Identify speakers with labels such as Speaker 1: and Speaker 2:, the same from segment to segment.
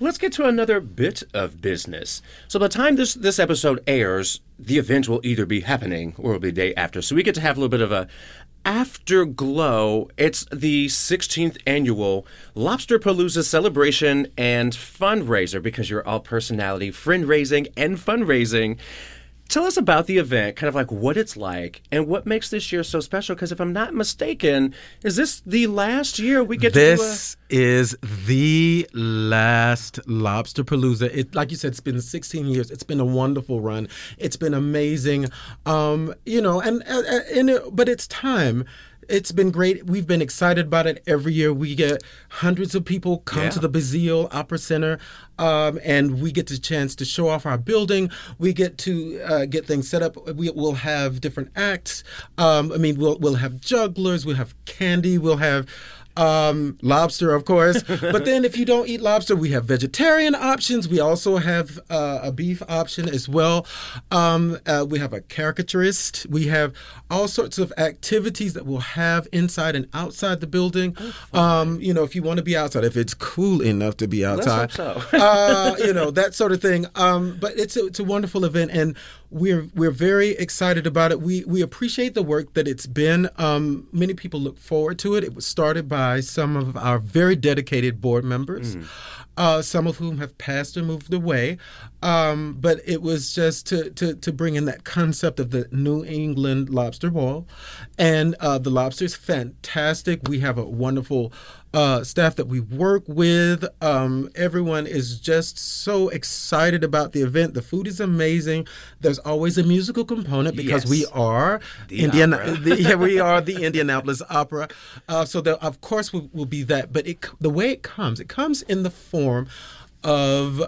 Speaker 1: Let's get to another bit of business. So by the time this episode airs, the event will either be happening or it'll be the day after. So we get to have a little bit of a afterglow. It's the 16th annual Lobsterpalooza celebration and fundraiser, because you're all personality, friend raising and fundraising. Tell us about the event, kind of like what it's like, and what makes this year so special. Because if I'm not mistaken, is this the last year we get to do
Speaker 2: This is the last Lobsterpalooza. Like you said, it's been 16 years. It's been a wonderful run. It's been amazing. But it's time. It's been great. We've been excited about it every year. We get hundreds of people come to the Bazille Opera Center, and we get the chance to show off our building. We get to get things set up. We'll have different acts. We'll have jugglers. We'll have candy. We'll have lobster, of course. But then if you don't eat lobster, we have vegetarian options. We also have a beef option as well. We have a caricaturist. We have all sorts of activities that we'll have inside and outside the building. If you want to be outside, if it's cool enough to be outside.
Speaker 1: Let's hope so.
Speaker 2: That sort of thing. But it's a wonderful event, and we're very excited about it. We appreciate the work that it's been. Many people look forward to it. It was started by some of our very dedicated board members, some of whom have passed or moved away. But it was just to bring in that concept of the New England lobster boil. And the lobster is fantastic. We have a wonderful staff that we work with. Everyone is just so excited about the event. The food is amazing. There's always a musical component because we are we are the Indianapolis Opera. So there, of course, will be that. But the way it comes in the form of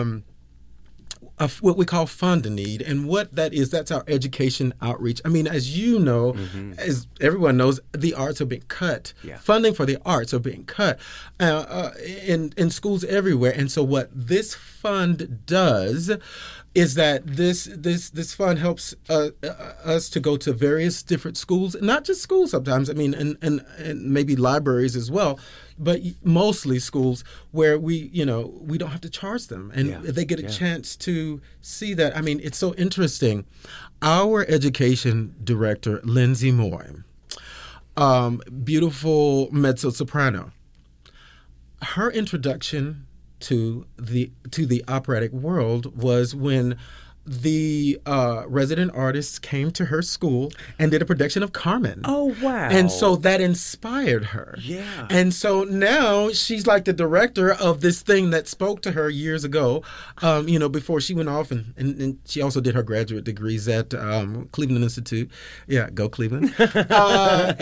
Speaker 2: what we call Fund a Need. And what that is, that's our education outreach. I mean, as you know, as everyone knows, the arts are being cut. Yeah. Funding for the arts are being cut in schools everywhere. And so what this fund does is that this fund helps us to go to various different schools, not just schools sometimes, and maybe libraries as well, but mostly schools where we don't have to charge them, and they get a chance to see that. I mean, it's so interesting. Our education director, Lindsay Moy, beautiful mezzo-soprano, her introduction to the operatic world was when the resident artists came to her school and did a production of Carmen.
Speaker 1: Oh, wow.
Speaker 2: And so that inspired her.
Speaker 1: Yeah.
Speaker 2: And so now she's like the director of this thing that spoke to her years ago, before she went off. And she also did her graduate degrees at Cleveland Institute. Yeah, go Cleveland. But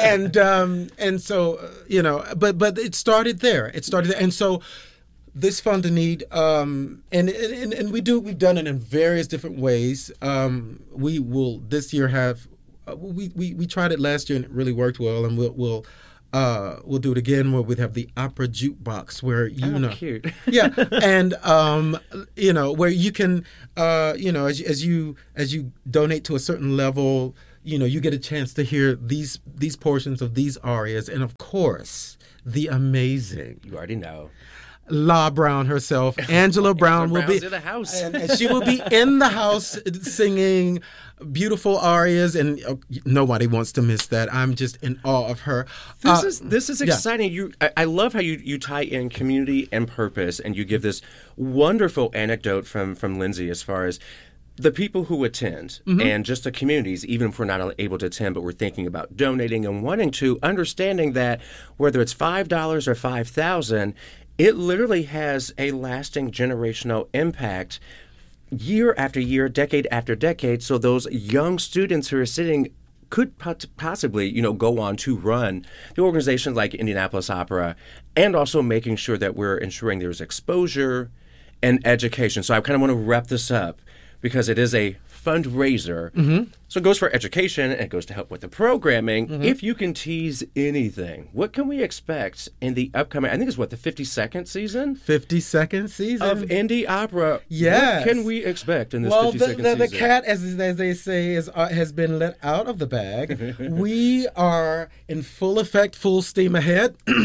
Speaker 2: it started there. And so this Fund a Need, and we've done it in various different ways. We will this year have we tried it last year and it really worked well, and we'll do it again where we'd have the opera jukebox where
Speaker 1: cute.
Speaker 2: Yeah, and where you can as you donate to a certain level, you get a chance to hear these portions of these arias, and of course the amazing,
Speaker 1: you already know,
Speaker 2: La Brown herself, Angela Brown, will be
Speaker 1: in the house,
Speaker 2: and she will be in the house singing beautiful arias, and nobody wants to miss that. I'm just in awe of her.
Speaker 1: This is exciting. I love how you tie in community and purpose, and you give this wonderful anecdote from Lindsay as far as the people who attend and just the communities, even if we're not able to attend, but we're thinking about donating and wanting to, understanding that whether it's $5 or $5,000, it literally has a lasting generational impact year after year, decade after decade. So those young students who are sitting could possibly, go on to run the organizations like Indianapolis Opera, and also making sure that we're ensuring there's exposure and education. So I kind of want to wrap this up because it is a fundraiser. So it goes for education and it goes to help with the programming. If you can tease anything, what can we expect in the upcoming, I think it's the 52nd season?
Speaker 2: 52nd season?
Speaker 1: Of Indy Opera.
Speaker 2: Yes.
Speaker 1: What can we expect in this 52nd season?
Speaker 2: The cat, as they say, has been let out of the bag. We are in full effect, full steam ahead.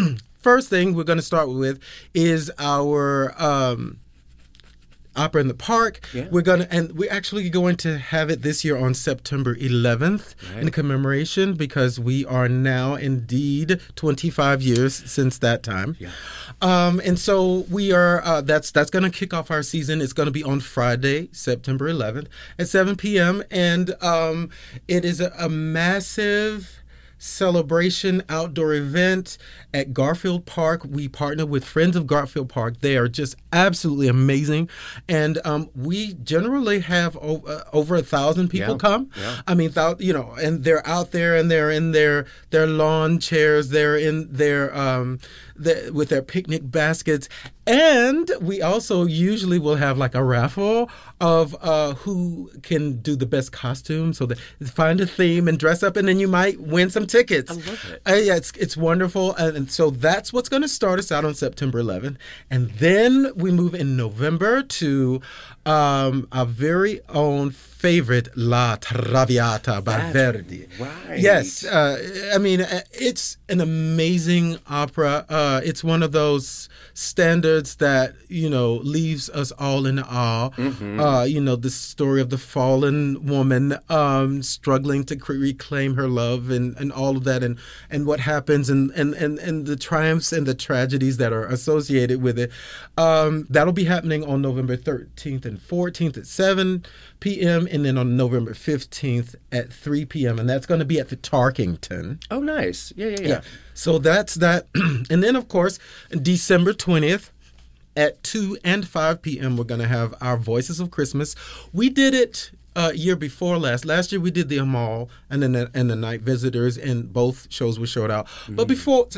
Speaker 2: first thing we're going to start with is our Opera in the Park.
Speaker 1: Yeah.
Speaker 2: We're actually going to have it this year on September 11th in commemoration, because we are now indeed 25 years since that time.
Speaker 1: Yeah.
Speaker 2: And so we are, that's going to kick off our season. It's going to be on Friday, September 11th at 7 p.m. And it is a massive celebration outdoor event at Garfield Park. We partner with Friends of Garfield Park. They are just absolutely amazing, and we generally have over 1,000 people come.
Speaker 1: Yeah.
Speaker 2: I mean, and they're out there and they're in their lawn chairs. They're in their with their picnic baskets. And we also usually will have like a raffle of who can do the best costume. So find a theme and dress up, and then you might win some tickets.
Speaker 1: I love it.
Speaker 2: Yeah, it's wonderful. And so that's what's going to start us out on September 11th. And then we move in November to our very own favorite, La Traviata by Verdi.
Speaker 1: Right.
Speaker 2: Yes. I mean, it's an amazing opera. It's one of those standards that, leaves us all in awe. Mm-hmm. The story of the fallen woman struggling to reclaim her love and all of that, and what happens and the triumphs and the tragedies that are associated with it. That'll be happening on November 13th and 14th at 7 p.m. and then on November 15th at 3 p.m. and that's going to be at the Tarkington.
Speaker 1: Oh, nice. Yeah.
Speaker 2: So that's that. And then, of course, December 20th at 2 and 5 p.m. we're going to have our Voices of Christmas. We did it year before last. Last year we did the Amal and the Night Visitors, and both shows were sold out. But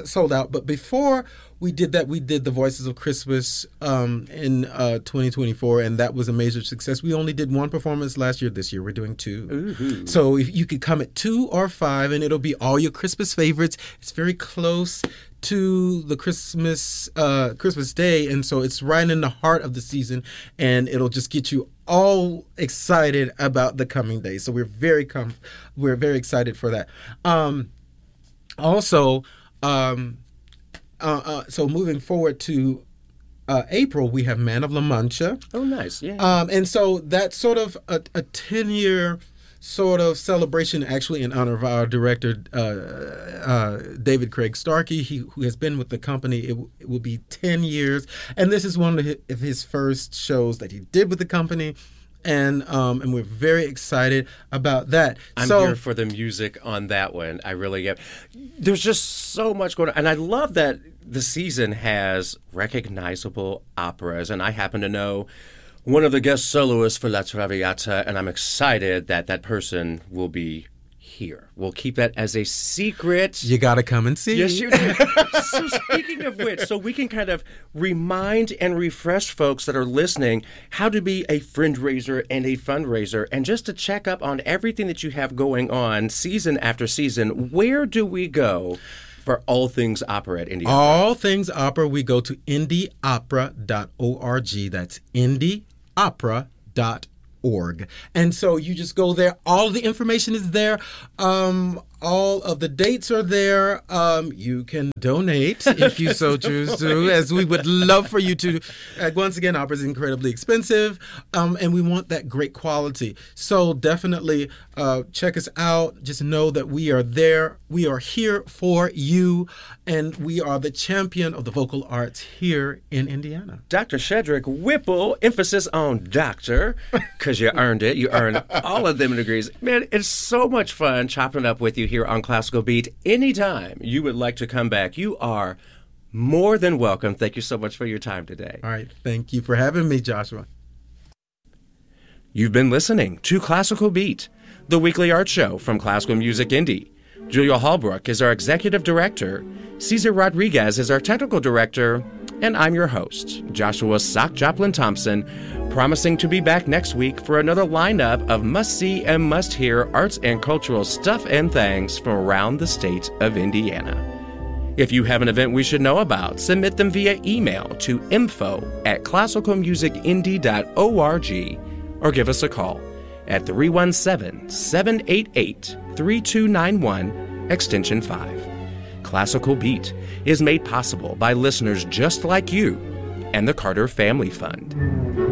Speaker 2: before we did that, we did the Voices of Christmas in 2024, and that was a major success. We only did one performance last year. This year we're doing 2. Ooh. So if you could come at 2 or 5, and it'll be all your Christmas favorites. It's very close to the Christmas Day, and so it's right in the heart of the season, and it'll just get you all excited about the coming days. So we're very excited for that. So moving forward to April, we have Man of La Mancha.
Speaker 1: Oh, nice. Yeah.
Speaker 2: And so that's sort of a 10-year sort of celebration, actually, in honor of our director, David Craig Starkey, who has been with the company. It will be 10 years. And this is one of his first shows that he did with the company. And we're very excited about that.
Speaker 1: I'm here for the music on that one. I really am. There's just so much going on. And I love that the season has recognizable operas. And I happen to know one of the guest soloists for La Traviata, and I'm excited that person will be here. We'll keep that as a secret.
Speaker 2: You got to come and see.
Speaker 1: Yes, you do. So speaking of which, so we can kind of remind and refresh folks that are listening how to be a friend raiser and a fundraiser, and just to check up on everything that you have going on season after season. Where do we go for all things opera at Indie Opera?
Speaker 2: All things opera, we go to indieopera.org. That's indieopera.org. And so you just go there. All the information is there. All of the dates are there. You can donate if you so choose to, as we would love for you to. Once again, opera is incredibly expensive, and we want that great quality. So definitely check us out. Just know that we are there. We are here for you, and we are the champion of the vocal arts here in Indiana.
Speaker 1: Dr. Shedrick Whipple, emphasis on doctor, because you earned it. You earned all of them degrees. Man, it's so much fun chopping it up with you here on Classical Beat. Anytime you would like to come back, you are more than welcome. Thank you so much for your time today.
Speaker 2: All right. Thank you for having me, Joshua.
Speaker 1: You've been listening to Classical Beat, the weekly art show from Classical Music Indie. Julia Hallbrook is our executive director. Cesar Rodriguez is our technical director. And I'm your host, Joshua Sock Joplin Thompson, promising to be back next week for another lineup of must-see and must-hear arts and cultural stuff and things from around the state of Indiana. If you have an event we should know about, submit them via email to info@classicalmusicindie.org or give us a call at 317-788-3291, extension 5. Classical Beat is made possible by listeners just like you and the Carter Family Fund.